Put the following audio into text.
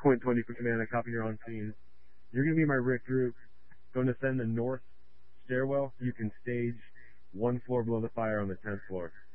Point 20 for command. I copy, you're on scene. You're going to be my Rick group. Going to send the north stairwell. You can stage one floor below the fire on the 10th floor.